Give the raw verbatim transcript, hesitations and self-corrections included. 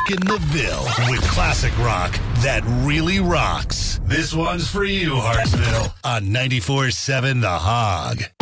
Rockin' the Ville with classic rock that really rocks. This one's for you, Hartsville, on ninety-four seven The Hog.